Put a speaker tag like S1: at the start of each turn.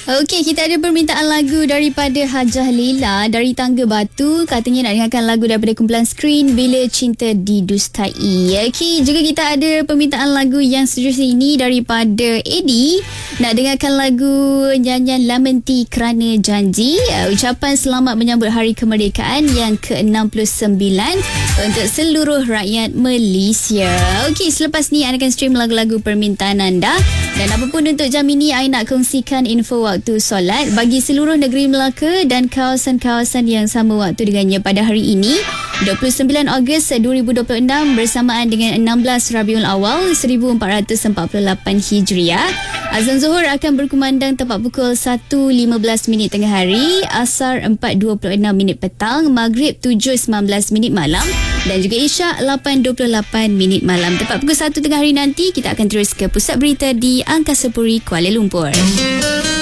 S1: Okey, kita ada permintaan lagu daripada Hajah Leila dari Tangga Batu. Katanya nak dengarkan lagu daripada kumpulan Skrin, Bila Cinta Didustai. Okey, juga kita ada permintaan lagu yang seterusnya ini daripada Eddie. Nak dengarkan lagu nyanyian Lemon Tea Kerana Janji. Ucapan selamat menyambut Hari Kemerdekaan yang ke-69 untuk seluruh rakyat Malaysia. Okey, selepas ni anda akan stream lagu-lagu permintaan anda. Dan apapun untuk jam ini, I nak kongsikan info waktu solat bagi seluruh negeri Melaka dan kawasan-kawasan yang sama waktu dengannya pada hari ini 29 Ogos 2026 bersamaan dengan 16 Rabiul Awal 1448 Hijriah. Azan Zuhur akan berkumandang tepat pukul 1.15 tengah hari, Asar 4.26 petang, Maghrib 7.19 malam dan juga Isyak 8.28 malam. Tepat pukul 1 tengah hari nanti kita akan terus ke pusat berita di Angkasa Puri, Kuala Lumpur.